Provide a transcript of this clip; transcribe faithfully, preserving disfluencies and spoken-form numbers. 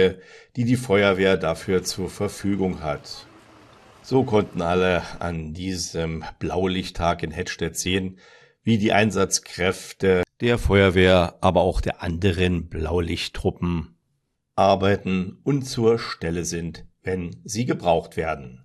Lichte, die die Feuerwehr dafür zur Verfügung hat. So konnten alle an diesem Blaulichttag in Hettstedt sehen, wie die Einsatzkräfte der Feuerwehr, aber auch der anderen Blaulichttruppen arbeiten und zur Stelle sind, wenn sie gebraucht werden.